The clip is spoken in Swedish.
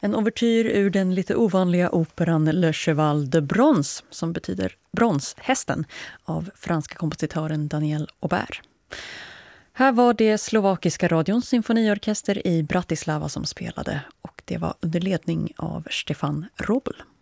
En ouvertyr ur den lite ovanliga operan Le Cheval de Bronze, som betyder bronshästen, av franska kompositören Daniel Aubert. Här var det slovakiska radions symfoniorkester i Bratislava som spelade, och det var under ledning av Stefan Robel.